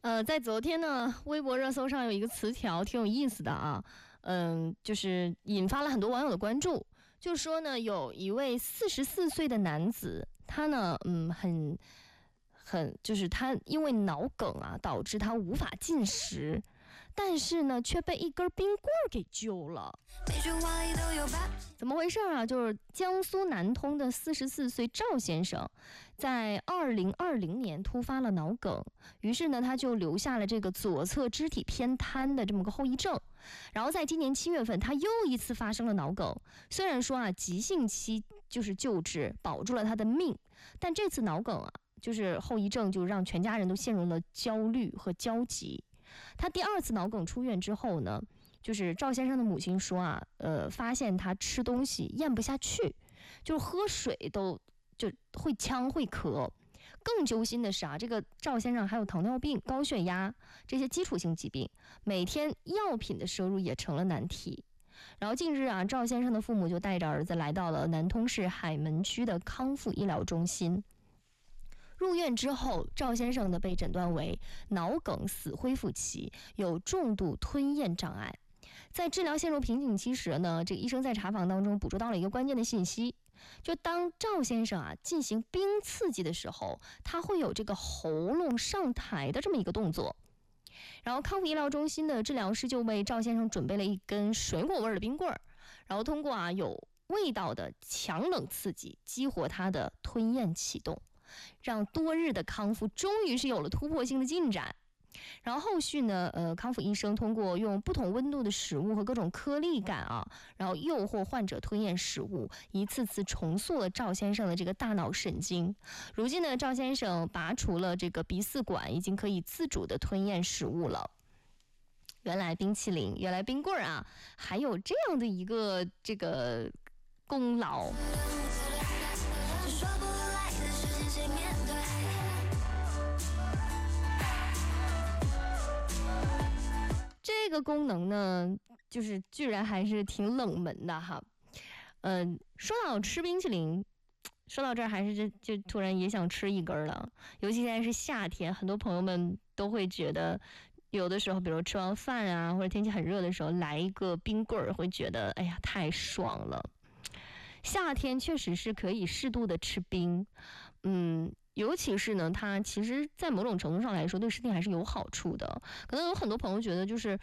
在昨天呢，微博热搜上有一个词条挺有意思的啊，就是引发了很多网友的关注。就说呢，有一位44岁的男子，他呢，就是他因为脑梗啊，导致他无法进食，但是呢，却被一根冰棍儿给救了。怎么回事啊？就是江苏南通的44岁赵先生，在2020年突发了脑梗，于是呢，他就留下了这个左侧肢体偏瘫的这么个后遗症。然后在今年7月份，他又一次发生了脑梗。虽然说啊，急性期就是救治，保住了他的命，但这次脑梗啊，就是后遗症，就让全家人都陷入了焦虑和焦急。他第二次脑梗出院之后呢，就是赵先生的母亲说啊，发现他吃东西咽不下去，就是喝水都就会呛会咳。更揪心的是啊，这个赵先生还有糖尿病、高血压这些基础性疾病，每天药品的摄入也成了难题。然后近日啊，赵先生的父母就带着儿子来到了南通市海门区的康复医疗中心。入院之后，赵先生呢被诊断为脑梗死恢复期，有重度吞咽障碍。在治疗陷入瓶颈期时呢，这个医生在查房当中捕捉到了一个关键的信息，就当赵先生啊进行冰刺激的时候，他会有这个喉咙上抬的这么一个动作。然后康复医疗中心的治疗师就为赵先生准备了一根水果味的冰棍儿，然后通过啊有味道的强冷刺激，激活他的吞咽启动，让多日的康复终于是有了突破性的进展。然后后续呢，康复医生通过用不同温度的食物和各种颗粒感啊，然后诱惑患者吞咽食物，一次次重塑了赵先生的这个大脑神经。如今呢，赵先生拔除了这个鼻饲管，已经可以自主的吞咽食物了。原来冰淇淋，原来冰棍啊，还有这样的一个这个功劳。这个功能呢，就是居然还是挺冷门的哈。说到吃冰淇淋，说到这儿还是就突然也想吃一根了。尤其现在是夏天，很多朋友们都会觉得，有的时候，比如吃完饭啊，或者天气很热的时候，来一个冰棍儿，会觉得哎呀太爽了。夏天确实是可以适度的吃冰，尤其是呢，它其实在某种程度上来说对身体还是有好处的。可能有很多朋友觉得就是